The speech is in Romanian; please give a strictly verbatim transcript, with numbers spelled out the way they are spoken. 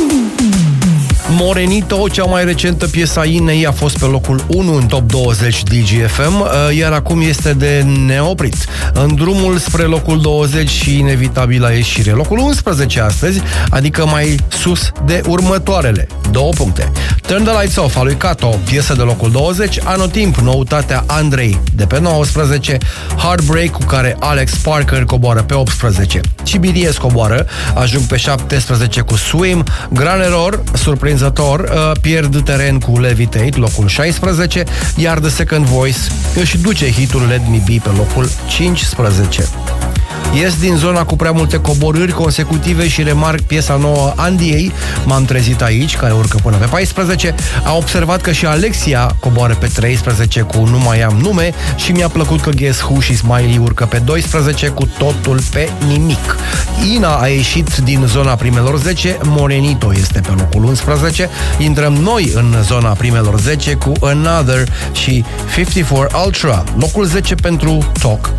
Morenito, cea mai recentă piesă a Inei, a fost pe locul unu în top douăzeci D G F M, iar acum este de neoprit. În drumul spre locul douăzeci și inevitabilă ieșire. Locul unsprezece astăzi, adică mai sus de următoarele. Două puncte. Turn the Lights Off a lui Kato, piesă de locul douăzeci, Anotimp, noutatea Andrei de pe nouăsprezece, Heartbreak, cu care Alex Parker coboară pe optsprezece. Cibiries coboară, ajung pe șaptesprezece cu Swim, Gran Error, surprinzător, pierd teren cu Levitate, locul șaisprezece, iar The Second Voice își duce hitul Let Me Be pe locul cincisprezece. Ies din zona cu prea multe coborâri consecutive și remarc piesa nouă Andiei, M-am trezit aici, care urcă până pe paisprezece. A observat că și Alexia coboară pe treisprezece cu Nu mai am nume și mi-a plăcut că Guess Who și Smiley urcă pe doisprezece cu Totul pe nimic. Ina a ieșit din zona primelor zece, Morenito este pe locul unsprezece, intrăm noi în zona primelor zece cu Another și cincizeci și patru Ultra, locul zece pentru Talk